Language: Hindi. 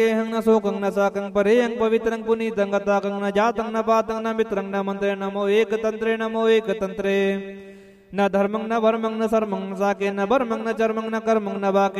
हंग न शोकं न साकं परेयं पवित्रं पुनीतं गताकं न जातं न पातं न मित्रं न मंत्रे नमो एक तंत्रे न धर्मं न वर्मं न सर्मं न साके न वर्मं न चर्मं न कर्मं न बाके